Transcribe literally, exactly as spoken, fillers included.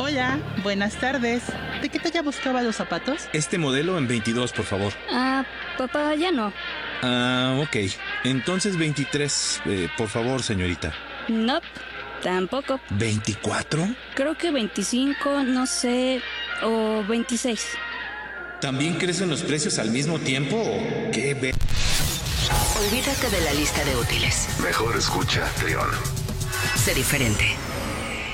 Hola, buenas tardes. ¿De qué talla buscaba los zapatos? Este modelo en veintidós, por favor. Ah, papá, ya no. Ah, ok. Entonces veintitrés, eh, por favor, señorita. Nope, tampoco. ¿veinticuatro? Creo que veinticinco, no sé, o veintiséis. ¿También crecen los precios al mismo tiempo o qué ve? Olvídate de la lista de útiles. Mejor escucha, Trión. Sé diferente.